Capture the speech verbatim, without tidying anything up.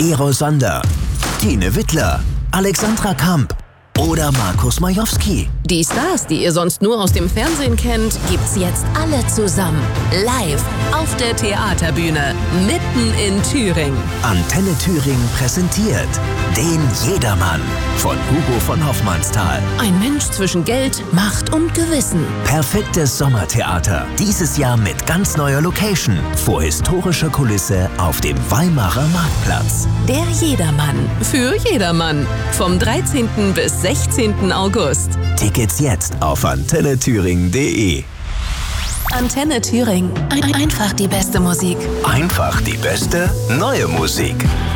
Eros Sander, Tine Wittler, Alexandra Kamp oder Markus Majowski. Die Stars, die ihr sonst nur aus dem Fernsehen kennt, gibt's jetzt alle zusammen. Live auf der Theaterbühne, mitten in Thüringen. Antenne Thüringen präsentiert den Jedermann von Hugo von Hoffmannsthal. Ein Mensch zwischen Geld, Macht und Gewissen. Perfektes Sommertheater. Dieses Jahr mit ganz neuer Location. Vor historischer Kulisse auf dem Weimarer Marktplatz. Der Jedermann. Für jedermann. Vom dreizehnten bis sechzehnten August. Tickets jetzt auf antenne thüringen punkt de. Antenne Thüringen. Ein einfach die beste Musik. Einfach die beste neue Musik.